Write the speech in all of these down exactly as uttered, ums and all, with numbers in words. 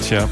Tja.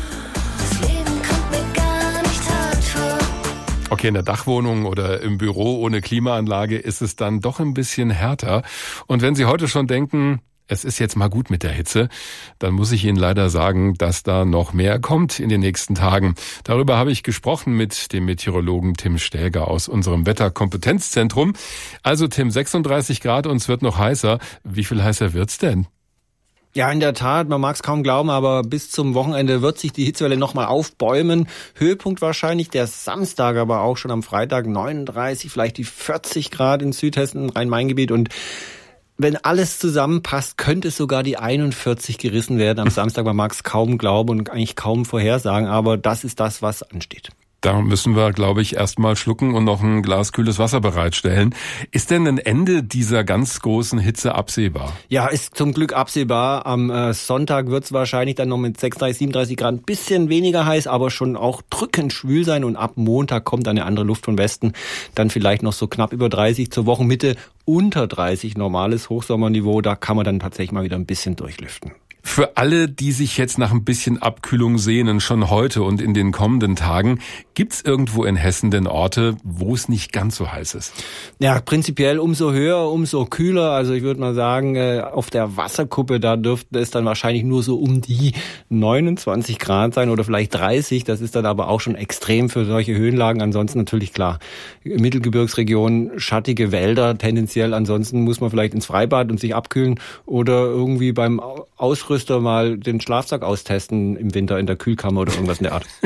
Okay, in der Dachwohnung oder im Büro ohne Klimaanlage ist es dann doch ein bisschen härter. Und wenn Sie heute schon denken, es ist jetzt mal gut mit der Hitze, dann muss ich Ihnen leider sagen, dass da noch mehr kommt in den nächsten Tagen. Darüber habe ich gesprochen mit dem Meteorologen Tim Stäger aus unserem Wetterkompetenzzentrum. Also Tim, sechsunddreißig Grad und es wird noch heißer. Wie viel heißer wird's denn? Ja, in der Tat, man mag es kaum glauben, aber bis zum Wochenende wird sich die Hitzewelle nochmal aufbäumen. Höhepunkt wahrscheinlich der Samstag, aber auch schon am Freitag neununddreißig, vielleicht die vierzig Grad in Südhessen, Rhein-Main-Gebiet. Und wenn alles zusammenpasst, könnte es sogar die einundvierzig gerissen werden am Samstag. Man mag es kaum glauben und eigentlich kaum vorhersagen, aber das ist das, was ansteht. Da müssen wir, glaube ich, erstmal schlucken und noch ein Glas kühles Wasser bereitstellen. Ist denn ein Ende dieser ganz großen Hitze absehbar? Ja, ist zum Glück absehbar. Am äh, Sonntag wird es wahrscheinlich dann noch mit sechsunddreißig, siebenunddreißig Grad ein bisschen weniger heiß, aber schon auch drückend schwül sein. Und ab Montag kommt eine andere Luft von Westen. Dann vielleicht noch so knapp über dreißig, zur Wochenmitte unter dreißig, normales Hochsommerniveau. Da kann man dann tatsächlich mal wieder ein bisschen durchlüften. Für alle, die sich jetzt nach ein bisschen Abkühlung sehnen, schon heute und in den kommenden Tagen, gibt's irgendwo in Hessen denn Orte, wo es nicht ganz so heiß ist? Ja, prinzipiell umso höher, umso kühler. Also ich würde mal sagen, auf der Wasserkuppe, da dürfte es dann wahrscheinlich nur so um die neunundzwanzig Grad sein oder vielleicht dreißig. Das ist dann aber auch schon extrem für solche Höhenlagen. Ansonsten natürlich klar, Mittelgebirgsregion, schattige Wälder tendenziell. Ansonsten muss man vielleicht ins Freibad und sich abkühlen oder irgendwie beim Ausrüsten mal den Schlafsack austesten im Winter in der Kühlkammer oder irgendwas in der Art.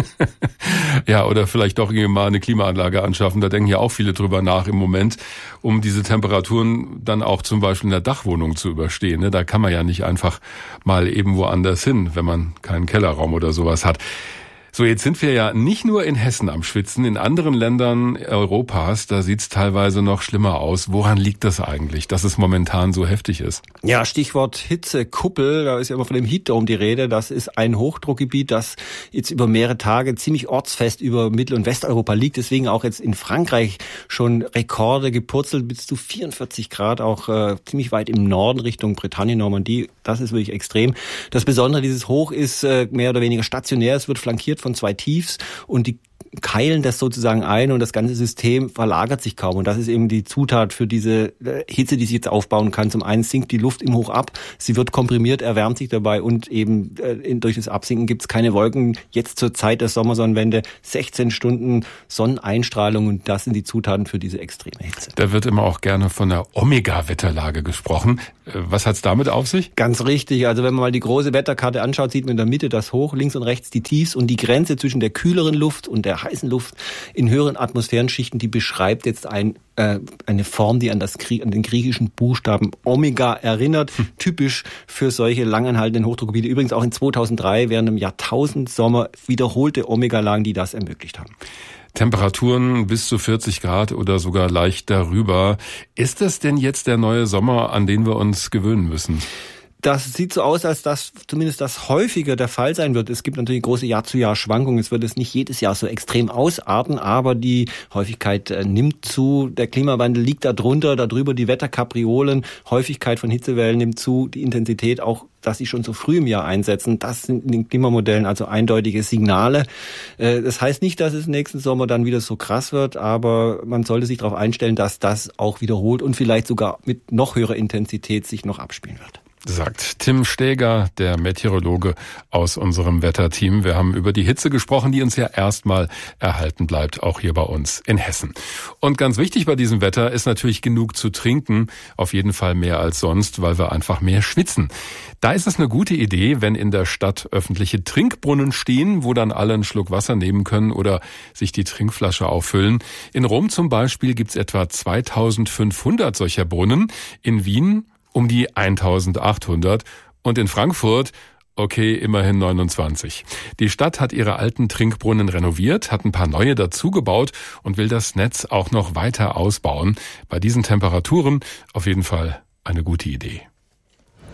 Ja, oder vielleicht doch mal eine Klimaanlage anschaffen. Da denken ja auch viele drüber nach im Moment, um diese Temperaturen dann auch zum Beispiel in der Dachwohnung zu überstehen. Da kann man ja nicht einfach mal eben woanders hin, wenn man keinen Kellerraum oder sowas hat. So, jetzt sind wir ja nicht nur in Hessen am Schwitzen, in anderen Ländern Europas, da sieht's teilweise noch schlimmer aus. Woran liegt das eigentlich, dass es momentan so heftig ist? Ja, Stichwort Hitzekuppel, da ist ja immer von dem Heat-Dome die Rede. Das ist ein Hochdruckgebiet, das jetzt über mehrere Tage ziemlich ortsfest über Mittel- und Westeuropa liegt. Deswegen auch jetzt in Frankreich schon Rekorde gepurzelt, bis zu vierundvierzig Grad, auch äh, ziemlich weit im Norden Richtung Britannien, Normandie. Das ist wirklich extrem. Das Besondere dieses Hoch ist äh, mehr oder weniger stationär. Es wird flankiert von zwei Tiefs und die keilen das sozusagen ein und das ganze System verlagert sich kaum. Und das ist eben die Zutat für diese Hitze, die sich jetzt aufbauen kann. Zum einen sinkt die Luft im Hoch ab, sie wird komprimiert, erwärmt sich dabei und eben äh, durch das Absinken gibt es keine Wolken. Jetzt zur Zeit der Sommersonnenwende sechzehn Stunden Sonneneinstrahlung und das sind die Zutaten für diese extreme Hitze. Da wird immer auch gerne von der Omega-Wetterlage gesprochen. Was hat's damit auf sich? Ganz richtig. Also wenn man mal die große Wetterkarte anschaut, sieht man in der Mitte das Hoch, links und rechts die Tiefs und die Grenze zwischen der kühleren Luft und der heißen Luft in höheren Atmosphärenschichten, die beschreibt jetzt ein, äh, eine Form, die an, das, an den griechischen Buchstaben Omega erinnert. Hm. Typisch für solche langanhaltenden Hochdruckgebiete. Übrigens auch in zweitausenddrei während dem Jahrtausendsommer wiederholte Omega-Lagen, die das ermöglicht haben. Temperaturen bis zu vierzig Grad oder sogar leicht darüber. Ist das denn jetzt der neue Sommer, an den wir uns gewöhnen müssen? Das sieht so aus, als dass zumindest das häufiger der Fall sein wird. Es gibt natürlich große Jahr-zu-Jahr-Schwankungen. Es wird es nicht jedes Jahr so extrem ausarten, aber die Häufigkeit äh, nimmt zu. Der Klimawandel liegt da drunter, darüber die Wetterkapriolen. Häufigkeit von Hitzewellen nimmt zu, die Intensität auch, dass sie schon so früh im Jahr einsetzen. Das sind in den Klimamodellen also eindeutige Signale. Äh, das heißt nicht, dass es nächsten Sommer dann wieder so krass wird, aber man sollte sich darauf einstellen, dass das auch wiederholt und vielleicht sogar mit noch höherer Intensität sich noch abspielen wird. Sagt Tim Stäger, der Meteorologe aus unserem Wetterteam. Wir haben über die Hitze gesprochen, die uns ja erstmal erhalten bleibt, auch hier bei uns in Hessen. Und ganz wichtig bei diesem Wetter ist natürlich genug zu trinken, auf jeden Fall mehr als sonst, weil wir einfach mehr schwitzen. Da ist es eine gute Idee, wenn in der Stadt öffentliche Trinkbrunnen stehen, wo dann alle einen Schluck Wasser nehmen können oder sich die Trinkflasche auffüllen. In Rom zum Beispiel gibt's etwa zweitausendfünfhundert solcher Brunnen, in Wien um die eintausendachthundert und in Frankfurt, okay, immerhin neunundzwanzig. Die Stadt hat ihre alten Trinkbrunnen renoviert, hat ein paar neue dazugebaut und will das Netz auch noch weiter ausbauen. Bei diesen Temperaturen auf jeden Fall eine gute Idee.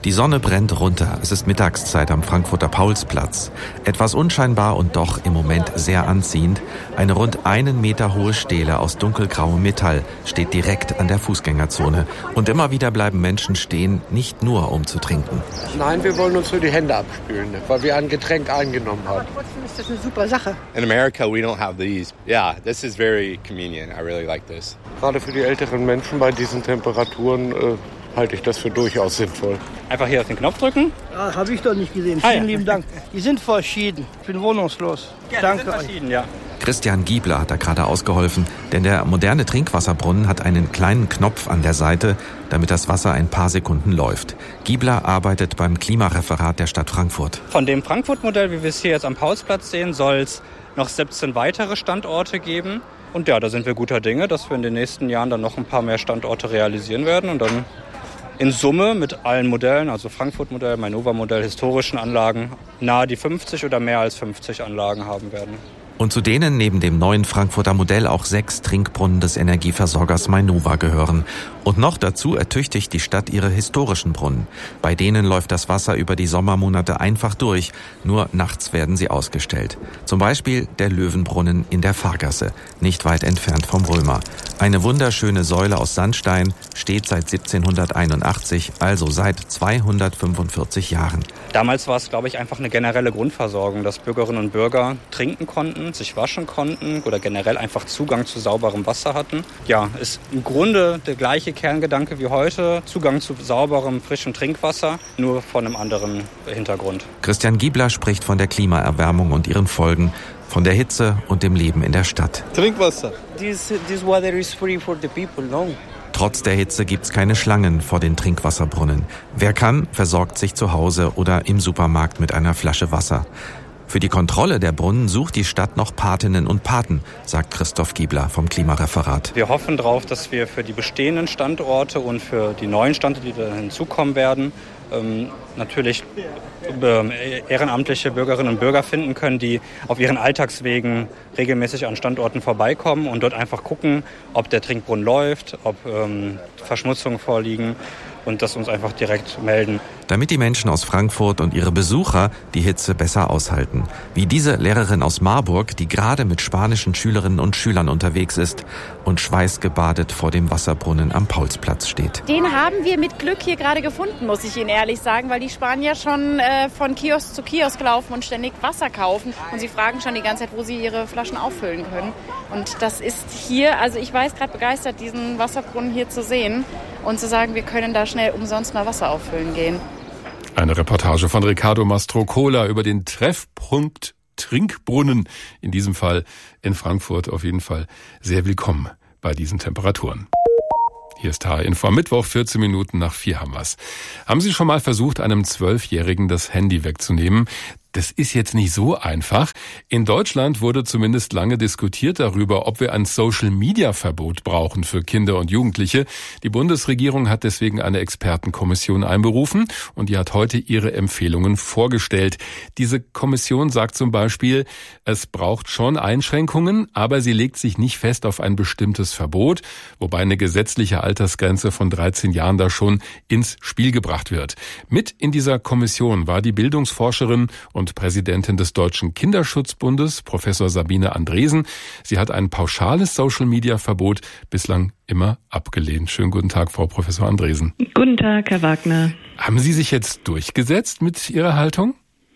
Die Sonne brennt runter. Es ist Mittagszeit am Frankfurter Paulsplatz. Etwas unscheinbar und doch im Moment sehr anziehend. Eine rund einen Meter hohe Stele aus dunkelgrauem Metall steht direkt an der Fußgängerzone. Und immer wieder bleiben Menschen stehen, nicht nur um zu trinken. Nein, wir wollen uns nur die Hände abspülen, weil wir ein Getränk eingenommen haben. Trotzdem ist das eine super Sache. In America we don't have these. Yeah, this is very convenient. I really like this. Gerade für die älteren Menschen bei diesen Temperaturen äh, halte ich das für durchaus sinnvoll. Einfach hier auf den Knopf drücken. Ja, habe ich doch nicht gesehen. Vielen ah, ja. lieben Dank. Die sind verschieden. Ich bin wohnungslos. Ja, Danke die sind verschieden, ja. Christian Giebler hat da gerade ausgeholfen, denn der moderne Trinkwasserbrunnen hat einen kleinen Knopf an der Seite, damit das Wasser ein paar Sekunden läuft. Giebler arbeitet beim Klimareferat der Stadt Frankfurt. Von dem Frankfurt-Modell, wie wir es hier jetzt am Paulsplatz sehen, soll es noch siebzehn weitere Standorte geben. Und ja, da sind wir guter Dinge, dass wir in den nächsten Jahren dann noch ein paar mehr Standorte realisieren werden und dann in Summe mit allen Modellen, also Frankfurt-Modell, Mainova-Modell, historischen Anlagen, nahe die fünfzig oder mehr als fünfzig Anlagen haben werden. Und zu denen neben dem neuen Frankfurter Modell auch sechs Trinkbrunnen des Energieversorgers Mainova gehören. Und noch dazu ertüchtigt die Stadt ihre historischen Brunnen. Bei denen läuft das Wasser über die Sommermonate einfach durch, nur nachts werden sie ausgestellt. Zum Beispiel der Löwenbrunnen in der Fahrgasse, nicht weit entfernt vom Römer. Eine wunderschöne Säule aus Sandstein, steht seit siebzehnhunderteinundachtzig, also seit zweihundertfünfundvierzig Jahren. Damals war es, glaube ich, einfach eine generelle Grundversorgung, dass Bürgerinnen und Bürger trinken konnten, sich waschen konnten oder generell einfach Zugang zu sauberem Wasser hatten. Ja, ist im Grunde der gleiche Kerngedanke wie heute. Zugang zu sauberem, frischem Trinkwasser, nur von einem anderen Hintergrund. Christian Giebler spricht von der Klimaerwärmung und ihren Folgen, von der Hitze und dem Leben in der Stadt. Trinkwasser. This, this water is free for the people, no? Trotz der Hitze gibt's keine Schlangen vor den Trinkwasserbrunnen. Wer kann, versorgt sich zu Hause oder im Supermarkt mit einer Flasche Wasser. Für die Kontrolle der Brunnen sucht die Stadt noch Patinnen und Paten, sagt Christoph Giebler vom Klimareferat. Wir hoffen darauf, dass wir für die bestehenden Standorte und für die neuen Standorte, die da hinzukommen werden, ähm, natürlich äh, ehrenamtliche Bürgerinnen und Bürger finden können, die auf ihren Alltagswegen regelmäßig an Standorten vorbeikommen und dort einfach gucken, ob der Trinkbrunnen läuft, ob ähm, Verschmutzungen vorliegen. Und das uns einfach direkt melden. Damit die Menschen aus Frankfurt und ihre Besucher die Hitze besser aushalten. Wie diese Lehrerin aus Marburg, die gerade mit spanischen Schülerinnen und Schülern unterwegs ist und schweißgebadet vor dem Wasserbrunnen am Paulsplatz steht. Den haben wir mit Glück hier gerade gefunden, muss ich Ihnen ehrlich sagen, weil die Spanier schon äh, von Kiosk zu Kiosk laufen und ständig Wasser kaufen. Und sie fragen schon die ganze Zeit, wo sie ihre Flaschen auffüllen können. Und das ist hier, also ich war gerade begeistert, diesen Wasserbrunnen hier zu sehen und zu sagen, wir können da schnell umsonst mal Wasser auffüllen gehen. Eine Reportage von Riccardo Mastrocola über den Treffpunkt Trinkbrunnen, in diesem Fall in Frankfurt. Auf jeden Fall sehr willkommen bei diesen Temperaturen. Hier ist H R-Info am Mittwoch, vierzehn Minuten nach vier haben wir's. Haben Sie schon mal versucht, einem Zwölfjährigen das Handy wegzunehmen? Das ist jetzt nicht so einfach. In Deutschland wurde zumindest lange diskutiert darüber, ob wir ein Social-Media-Verbot brauchen für Kinder und Jugendliche. Die Bundesregierung hat deswegen eine Expertenkommission einberufen und die hat heute ihre Empfehlungen vorgestellt. Diese Kommission sagt zum Beispiel, es braucht schon Einschränkungen, aber sie legt sich nicht fest auf ein bestimmtes Verbot, wobei eine gesetzliche Altersgrenze von dreizehn Jahren da schon ins Spiel gebracht wird. Mit in dieser Kommission war die Bildungsforscherin und und Präsidentin des Deutschen Kinderschutzbundes, Professor Sabine Andresen. Sie hat ein pauschales Social-Media-Verbot bislang immer abgelehnt. Schönen guten Tag, Frau Professor Andresen. Guten Tag, Herr Wagner. Haben Sie sich jetzt durchgesetzt mit Ihrer Haltung?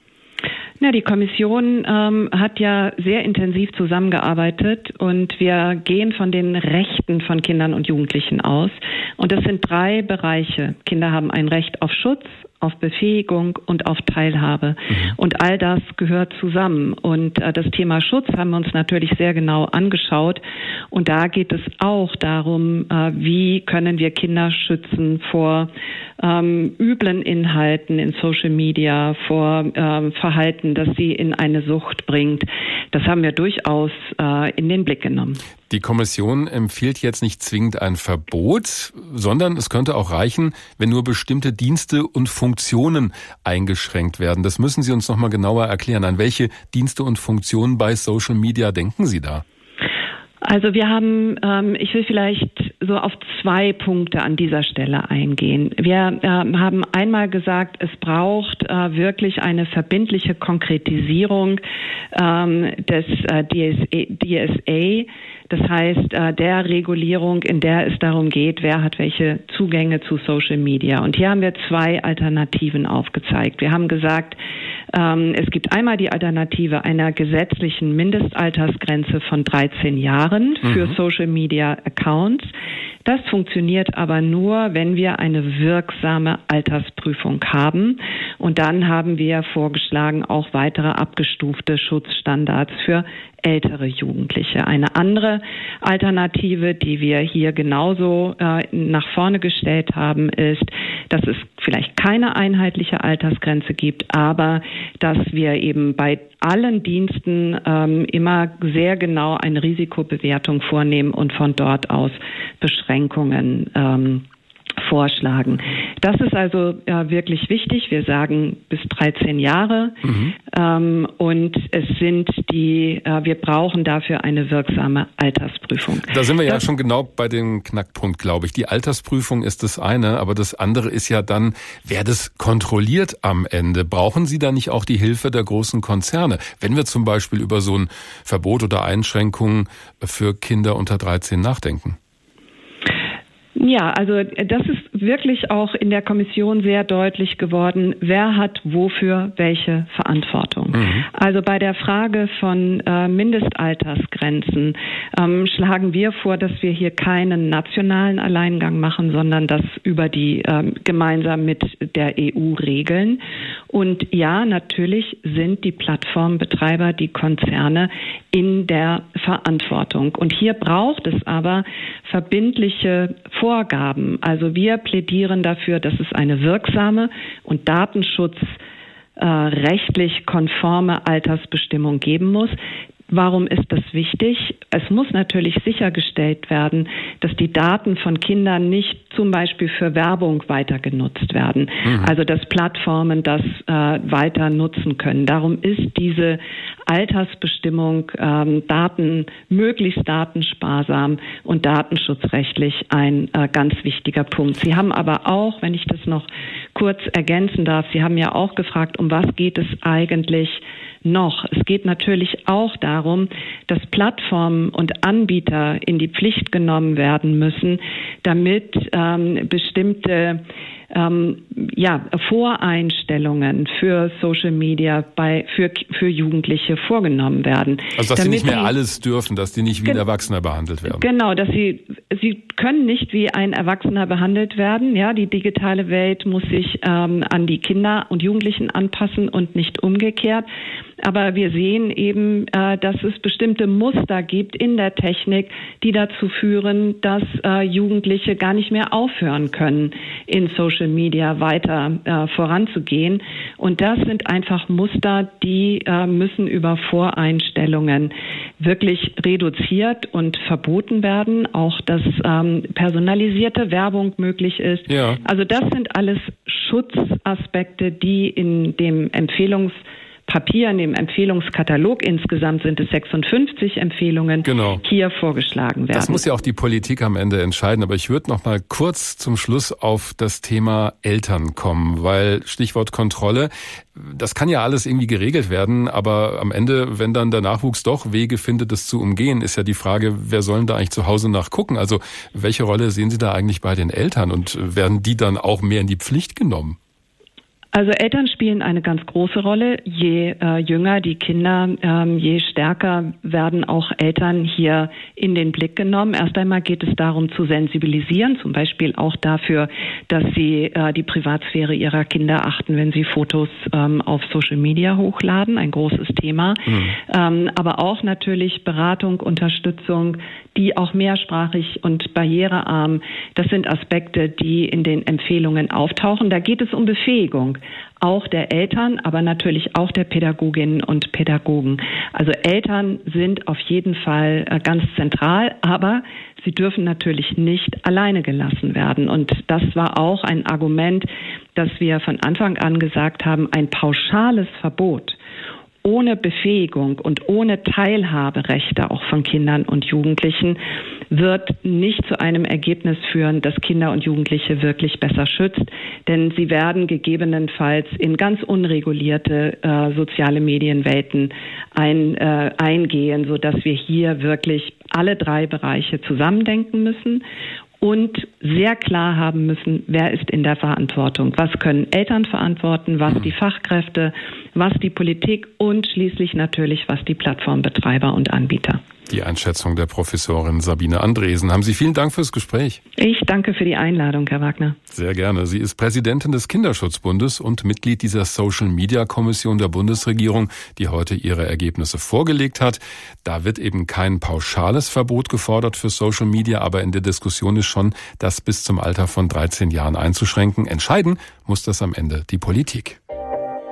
Na, die Kommission ähm, hat ja sehr intensiv zusammengearbeitet und wir gehen von den Rechten von Kindern und Jugendlichen aus. Und das sind drei Bereiche. Kinder haben ein Recht auf Schutz, auf Befähigung und auf Teilhabe. Mhm. Und all das gehört zusammen. Und äh, das Thema Schutz haben wir uns natürlich sehr genau angeschaut. Und da geht es auch darum, äh, wie können wir Kinder schützen vor ähm, üblen Inhalten in Social Media, vor ähm, Verhalten, das sie in eine Sucht bringt. Das haben wir durchaus äh, in den Blick genommen. Die Kommission empfiehlt jetzt nicht zwingend ein Verbot, sondern es könnte auch reichen, wenn nur bestimmte Dienste und Funktionen eingeschränkt werden. Das müssen Sie uns noch mal genauer erklären. An welche Dienste und Funktionen bei Social Media denken Sie da? Also wir haben, ähm, ich will vielleicht so auf zwei Punkte an dieser Stelle eingehen. Wir äh, haben einmal gesagt, es braucht äh, wirklich eine verbindliche Konkretisierung ähm, des äh, D S A, das heißt äh, der Regulierung, in der es darum geht, wer hat welche Zugänge zu Social Media. Und hier haben wir zwei Alternativen aufgezeigt. Wir haben gesagt, ähm, es gibt einmal die Alternative einer gesetzlichen Mindestaltersgrenze von dreizehn Jahren für mhm. Social Media Accounts. Das funktioniert aber nur, wenn wir eine wirksame Altersprüfung haben. Und dann haben wir vorgeschlagen, auch weitere abgestufte Schutzstandards für ältere Jugendliche. Eine andere Alternative, die wir hier genauso äh, nach vorne gestellt haben, ist, dass es vielleicht keine einheitliche Altersgrenze gibt, aber dass wir eben bei allen Diensten ähm, immer sehr genau eine Risikobewertung vornehmen und von dort aus Beschränkungen ähm, vorschlagen. Das ist also äh, wirklich wichtig. Wir sagen bis dreizehn Jahre mhm. ähm, und es sind die, äh, wir brauchen dafür eine wirksame Altersprüfung. Da sind wir das, ja schon genau bei dem Knackpunkt, glaube ich. Die Altersprüfung ist das eine, aber das andere ist ja dann, wer das kontrolliert am Ende. Brauchen Sie da nicht auch die Hilfe der großen Konzerne? Wenn wir zum Beispiel über so ein Verbot oder Einschränkungen für Kinder unter dreizehn nachdenken. Ja, also das ist wirklich auch in der Kommission sehr deutlich geworden, wer hat wofür welche Verantwortung. Mhm. Also bei der Frage von äh, Mindestaltersgrenzen ähm, schlagen wir vor, dass wir hier keinen nationalen Alleingang machen, sondern das über die ähm, gemeinsam mit der E U regeln. Und ja, natürlich sind die Plattformbetreiber, die Konzerne in der Verantwortung. Und hier braucht es aber verbindliche Vorgaben. Also wir plädieren dafür, dass es eine wirksame und datenschutzrechtlich konforme Altersbestimmung geben muss. Warum ist das wichtig? Es muss natürlich sichergestellt werden, dass die Daten von Kindern nicht zum Beispiel für Werbung weiter genutzt werden. Mhm. Also dass Plattformen das äh, weiter nutzen können. Darum ist diese Altersbestimmung ähm, Daten möglichst datensparsam und datenschutzrechtlich ein äh, ganz wichtiger Punkt. Sie haben aber auch, wenn ich das noch kurz ergänzen darf, Sie haben ja auch gefragt, um was geht es eigentlich noch? Es geht natürlich auch darum, dass Plattformen und Anbieter in die Pflicht genommen werden müssen, damit ähm, bestimmte ähm, ja, Voreinstellungen für Social Media bei für für Jugendliche vorgenommen werden. Also dass sie nicht mehr alles dürfen, dass die nicht wie ein Erwachsener behandelt werden. Genau, dass sie sie können nicht wie ein Erwachsener behandelt werden. Ja, die digitale Welt muss sich ähm, an die Kinder und Jugendlichen anpassen und nicht umgekehrt. Aber wir sehen eben, äh, dass es bestimmte Muster gibt in der Technik, die dazu führen, dass äh, Jugendliche gar nicht mehr aufhören können, in Social Media weiter äh, voranzugehen. Und das sind einfach Muster, die äh, müssen über Voreinstellungen wirklich reduziert und verboten werden. Auch, dass ähm, personalisierte Werbung möglich ist. Ja. Also das sind alles Schutzaspekte, die in dem Empfehlungs Papier, in dem Empfehlungskatalog, insgesamt sind es sechsundfünfzig Empfehlungen, genau, hier vorgeschlagen werden. Das muss ja auch die Politik am Ende entscheiden, aber ich würde noch mal kurz zum Schluss auf das Thema Eltern kommen, weil Stichwort Kontrolle, das kann ja alles irgendwie geregelt werden, aber am Ende, wenn dann der Nachwuchs doch Wege findet, das zu umgehen, ist ja die Frage, wer soll denn da eigentlich zu Hause nachgucken? Also welche Rolle sehen Sie da eigentlich bei den Eltern und werden die dann auch mehr in die Pflicht genommen? Also Eltern spielen eine ganz große Rolle. Je äh, jünger die Kinder, ähm, je stärker werden auch Eltern hier in den Blick genommen. Erst einmal geht es darum zu sensibilisieren, zum Beispiel auch dafür, dass sie äh, die Privatsphäre ihrer Kinder achten, wenn sie Fotos ähm, auf Social Media hochladen. Ein großes Thema. Mhm. Ähm, aber auch natürlich Beratung, Unterstützung, die auch mehrsprachig und barrierearm. Das sind Aspekte, die in den Empfehlungen auftauchen. Da geht es um Befähigung, auch der Eltern, aber natürlich auch der Pädagoginnen und Pädagogen. Also Eltern sind auf jeden Fall ganz zentral, aber sie dürfen natürlich nicht alleine gelassen werden. Und das war auch ein Argument, das wir von Anfang an gesagt haben, ein pauschales Verbot ohne Befähigung und ohne Teilhaberechte auch von Kindern und Jugendlichen wird nicht zu einem Ergebnis führen, das Kinder und Jugendliche wirklich besser schützt. Denn sie werden gegebenenfalls in ganz unregulierte äh, soziale Medienwelten ein, äh, eingehen, sodass wir hier wirklich alle drei Bereiche zusammendenken müssen und sehr klar haben müssen, wer ist in der Verantwortung. Was können Eltern verantworten, was die Fachkräfte, was die Politik und schließlich natürlich, was die Plattformbetreiber und Anbieter. Die Einschätzung der Professorin Sabine Andresen. Haben Sie vielen Dank fürs Gespräch. Ich danke für die Einladung, Herr Wagner. Sehr gerne. Sie ist Präsidentin des Kinderschutzbundes und Mitglied dieser Social-Media-Kommission der Bundesregierung, die heute ihre Ergebnisse vorgelegt hat. Da wird eben kein pauschales Verbot gefordert für Social Media, aber in der Diskussion ist schon, das bis zum Alter von dreizehn Jahren einzuschränken. Entscheiden muss das am Ende die Politik.